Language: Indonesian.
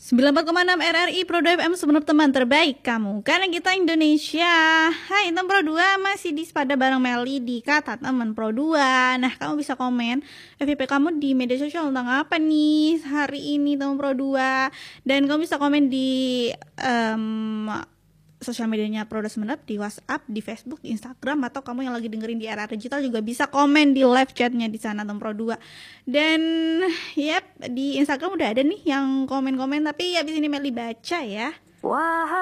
94,6 RRI Pro 2 FM Sumenep, teman terbaik kamu karena kita Indonesia. Hai teman Pro 2, masih di Sepada bareng Meli di Kata Teman Pro 2. Nah, kamu bisa komen FYP kamu di media sosial tentang apa nih hari ini teman Pro 2. Dan kamu bisa komen di sosial medianya Pro 2 Sumenep, di WhatsApp, di Facebook, di Instagram, atau kamu yang lagi dengerin di RR Digital juga bisa komen di live chatnya di sana teman Pro 2. Dan di Instagram udah ada nih yang komen-komen, tapi abis ini Meli baca ya. Wah.